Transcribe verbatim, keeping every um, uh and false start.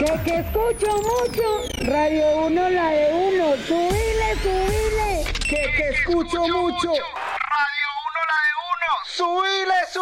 Que, que escucho mucho. Radio uno, la de uno. Subile, subile. Que, que escucho mucho. Radio uno, la de uno. Subile, subile.